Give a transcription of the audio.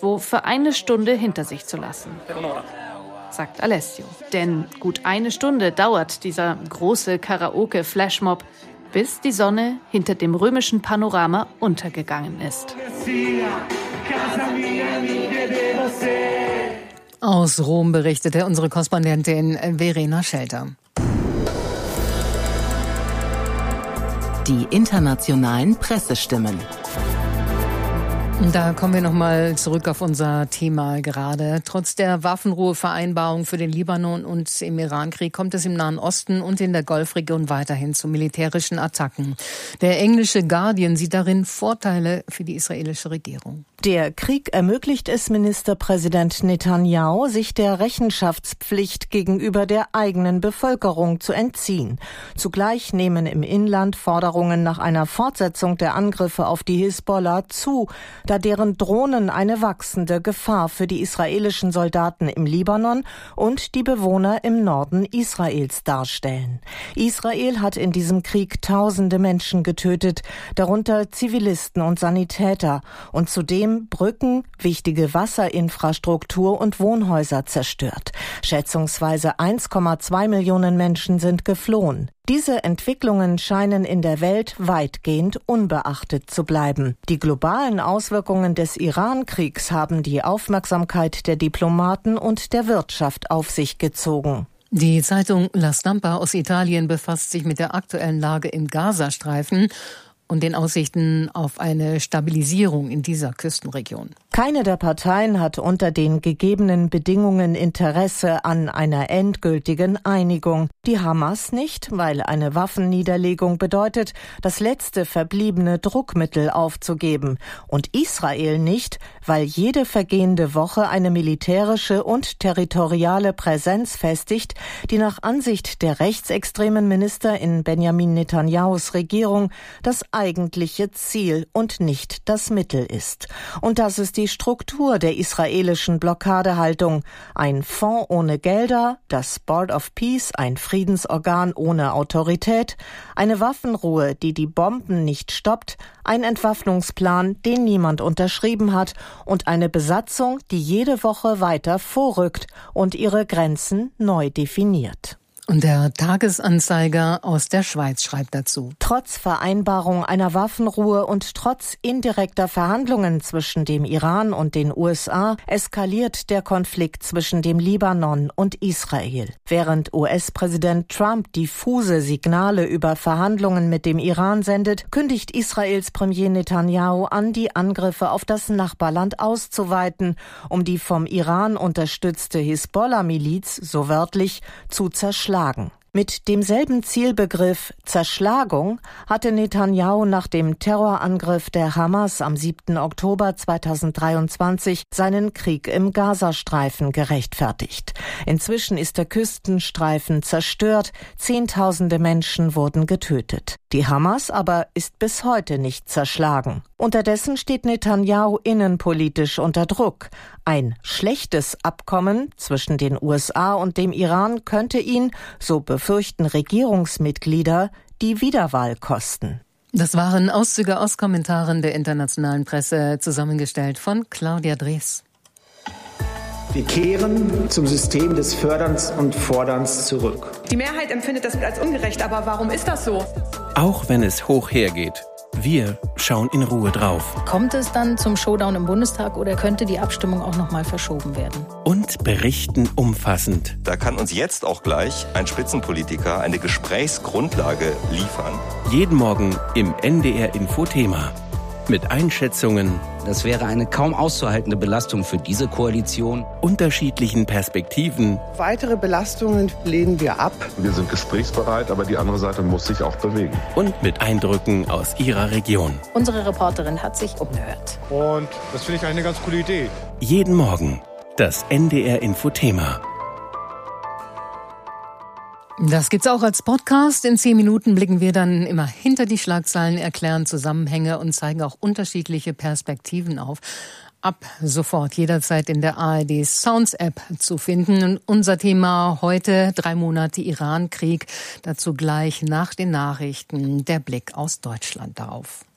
irgendwo für eine Stunde hinter sich zu lassen, sagt Alessio. Denn gut eine Stunde dauert dieser große Karaoke-Flashmob, bis die Sonne hinter dem römischen Panorama untergegangen ist. Aus Rom berichtete unsere Korrespondentin Verena Schelter. Die internationalen Pressestimmen. Da kommen wir nochmal zurück auf unser Thema gerade. Trotz der Waffenruhevereinbarung für den Libanon und im Irankrieg kommt es im Nahen Osten und in der Golfregion weiterhin zu militärischen Attacken. Der englische Guardian sieht darin Vorteile für die israelische Regierung. Der Krieg ermöglicht es Ministerpräsident Netanyahu, sich der Rechenschaftspflicht gegenüber der eigenen Bevölkerung zu entziehen. Zugleich nehmen im Inland Forderungen nach einer Fortsetzung der Angriffe auf die Hisbollah zu, da deren Drohnen eine wachsende Gefahr für die israelischen Soldaten im Libanon und die Bewohner im Norden Israels darstellen. Israel hat in diesem Krieg Tausende Menschen getötet, darunter Zivilisten und Sanitäter, und zudem Brücken, wichtige Wasserinfrastruktur und Wohnhäuser zerstört. Schätzungsweise 1,2 Millionen Menschen sind geflohen. Diese Entwicklungen scheinen in der Welt weitgehend unbeachtet zu bleiben. Die globalen Auswirkungen des Iran-Kriegs haben die Aufmerksamkeit der Diplomaten und der Wirtschaft auf sich gezogen. Die Zeitung La Stampa aus Italien befasst sich mit der aktuellen Lage im Gazastreifen und den Aussichten auf eine Stabilisierung in dieser Küstenregion. Keine der Parteien hat unter den gegebenen Bedingungen Interesse an einer endgültigen Einigung. Die Hamas nicht, weil eine Waffenniederlegung bedeutet, das letzte verbliebene Druckmittel aufzugeben. Und Israel nicht, weil jede vergehende Woche eine militärische und territoriale Präsenz festigt, die nach Ansicht der rechtsextremen Minister in Benjamin Netanyahus Regierung das eigentliche Ziel und nicht das Mittel ist. Und das ist die Struktur der israelischen Blockadehaltung. Ein Fonds ohne Gelder, das Board of Peace, ein Friedensorgan ohne Autorität, eine Waffenruhe, die die Bomben nicht stoppt, ein Entwaffnungsplan, den niemand unterschrieben hat, und eine Besatzung, die jede Woche weiter vorrückt und ihre Grenzen neu definiert. Und der Tagesanzeiger aus der Schweiz schreibt dazu: Trotz Vereinbarung einer Waffenruhe und trotz indirekter Verhandlungen zwischen dem Iran und den USA eskaliert der Konflikt zwischen dem Libanon und Israel. Während US-Präsident Trump diffuse Signale über Verhandlungen mit dem Iran sendet, kündigt Israels Premier Netanyahu an, die Angriffe auf das Nachbarland auszuweiten, um die vom Iran unterstützte Hisbollah-Miliz, so wörtlich, zu zerschlagen. Mit demselben Zielbegriff Zerschlagung hatte Netanyahu nach dem Terrorangriff der Hamas am 7. Oktober 2023 seinen Krieg im Gazastreifen gerechtfertigt. Inzwischen ist der Küstenstreifen zerstört, Zehntausende Menschen wurden getötet. Die Hamas aber ist bis heute nicht zerschlagen. Unterdessen steht Netanyahu innenpolitisch unter Druck. Ein schlechtes Abkommen zwischen den USA und dem Iran könnte ihn, so befürchten Regierungsmitglieder, die Wiederwahl kosten. Das waren Auszüge aus Kommentaren der internationalen Presse, zusammengestellt von Claudia Drees. Wir kehren zum System des Förderns und Forderns zurück. Die Mehrheit empfindet das als ungerecht, aber warum ist das so? Auch wenn es hoch hergeht, wir schauen in Ruhe drauf. Kommt es dann zum Showdown im Bundestag oder könnte die Abstimmung auch noch mal verschoben werden? Und berichten umfassend. Da kann uns jetzt auch gleich ein Spitzenpolitiker eine Gesprächsgrundlage liefern. Jeden Morgen im NDR-Info-Thema. Mit Einschätzungen. Das wäre eine kaum auszuhaltende Belastung für diese Koalition. Unterschiedlichen Perspektiven. Weitere Belastungen lehnen wir ab. Wir sind gesprächsbereit, aber die andere Seite muss sich auch bewegen. Und mit Eindrücken aus ihrer Region. Unsere Reporterin hat sich umgehört. Und das finde ich eine ganz coole Idee. Jeden Morgen das NDR-Info-Thema. Das gibt's auch als Podcast. In 10 Minuten blicken wir dann immer hinter die Schlagzeilen, erklären Zusammenhänge und zeigen auch unterschiedliche Perspektiven auf. Ab sofort jederzeit in der ARD Sounds App zu finden. Und unser Thema heute: 3 Monate Iran-Krieg. Dazu gleich nach den Nachrichten der Blick aus Deutschland darauf.